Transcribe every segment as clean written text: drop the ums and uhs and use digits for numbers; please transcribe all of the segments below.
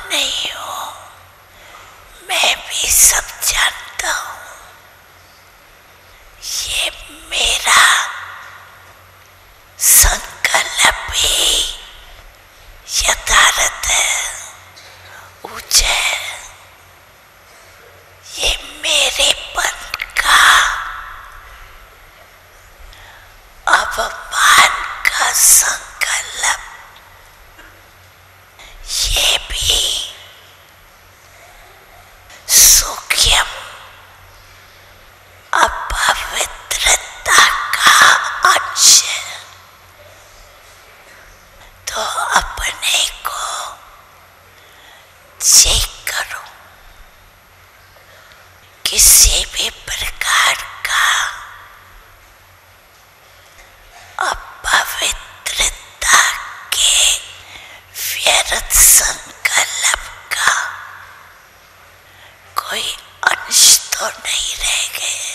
नहीं हूं, मैं भी सब जानता हूं। ये मेरा संकल्प ही यथार्थ है, ऊंचा है। ये मेरेपन का, अपमान का संकल्प, ये भी सूक्ष्म अपवित्रता का अंश है। तो अपने को चेक करो। किसी भी प्रकार का अपवित्रता के व्यर्थ संकल्प का कोई अंश तो नहीं रह गए,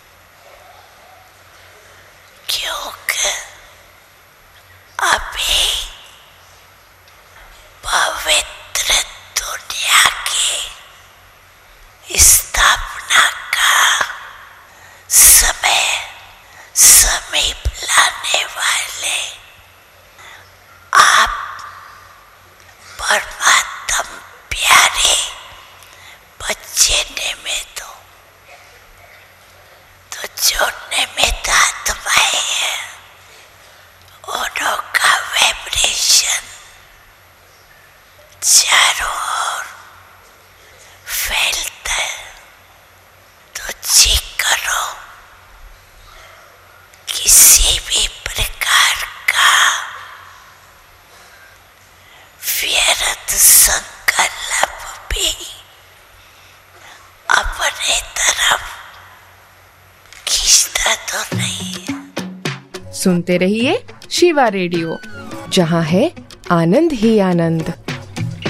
क्योंकि अभी पवित्र दुनिया की स्थापना का समय समीप लाने वाले आप परमात्म प्यारे बच्चे निमित्त हो। तो जो निमित्त आत्माएं हैं, उनों का वाइब्रेशन चारों ओर फैलता है। तो चेक करो, किसी भी प्रकार का व्यर्थ संकल्प भी अपने तरफ खींचता तो नहीं है। सुनते रहिए शिवा रेडियो, जहाँ है आनंद ही आनंद।